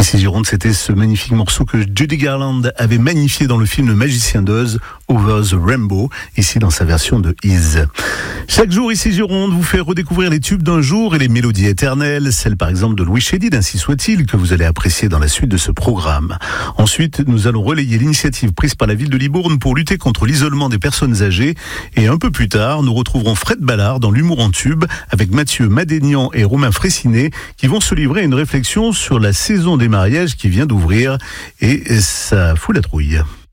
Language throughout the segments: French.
Ici Gironde, c'était ce magnifique morceau que Judy Garland avait magnifié dans le film Le Magicien d'Oz, Over the Rainbow, ici dans sa version de Is. Chaque jour, ici Gironde vous fait redécouvrir les tubes d'un jour et les mélodies éternelles, celles par exemple de Louis Chédid, ainsi soit-il, que vous allez apprécier dans la suite de ce programme. Ensuite, nous allons relayer l'initiative prise par la ville de Libourne pour lutter contre l'isolement des personnes âgées. Et un peu plus tard, nous retrouverons Fred Ballard dans l'humour en tube avec Mathieu Madénian et Romain Fraissinet qui vont se livrer à une réflexion sur la saison des mariages qui vient d'ouvrir et ça fout la trouille.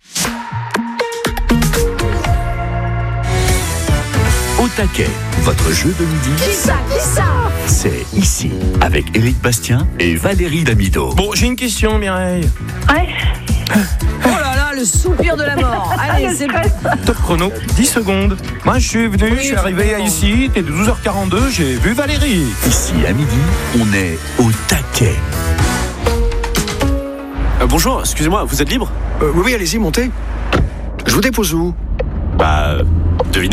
Au taquet, votre jeu de midi. Qui ça C'est ici, avec Éric Bastien et Valérie Damido. Bon, j'ai une question, Mireille. Ouais. Oh là là, le soupir de la mort. Allez, c'est Top chrono, 10 secondes. Moi, je suis venu, je suis arrivé ici, t'es de 12h42, j'ai vu Valérie. Ici, à midi, on est au taquet. Bonjour, excusez-moi, vous êtes libre ? Oui, allez-y, montez. Je vous dépose où ? Devinez ?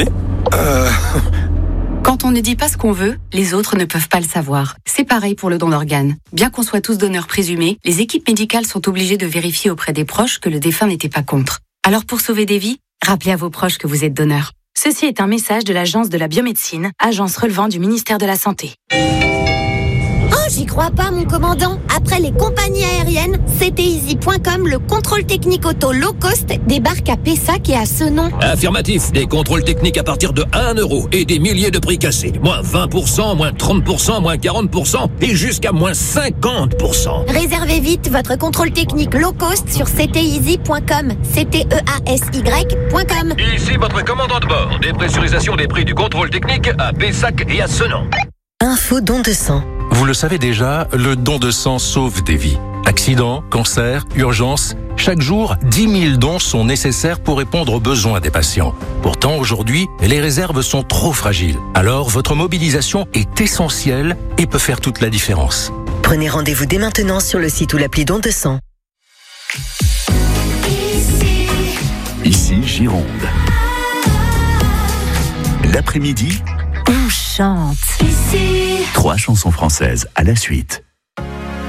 Quand on ne dit pas ce qu'on veut, les autres ne peuvent pas le savoir. C'est pareil pour le don d'organes. Bien qu'on soit tous donneurs présumés, les équipes médicales sont obligées de vérifier auprès des proches que le défunt n'était pas contre. Alors pour sauver des vies, rappelez à vos proches que vous êtes donneur. Ceci est un message de l'Agence de la biomédecine, agence relevant du ministère de la Santé. J'y crois pas, mon commandant. Après les compagnies aériennes, cteasy.com, le contrôle technique auto low cost, débarque à Pessac et à Senon. Affirmatif, des contrôles techniques à partir de 1 € et des milliers de prix cassés. Moins 20%, moins 30%, moins 40% et jusqu'à moins 50%. Réservez vite votre contrôle technique low cost sur cteasy.com, cteasy.com. Ici votre commandant de bord. Dépressurisation des prix du contrôle technique à Pessac et à Senon. Info don de sang. Vous le savez déjà, le don de sang sauve des vies. Accidents, cancers, urgences, chaque jour, 10 000 dons sont nécessaires pour répondre aux besoins des patients. Pourtant, aujourd'hui, les réserves sont trop fragiles. Alors, votre mobilisation est essentielle et peut faire toute la différence. Prenez rendez-vous dès maintenant sur le site ou l'appli don de sang. Ici, Gironde. L'après-midi, On chante. 3 chansons françaises à la suite.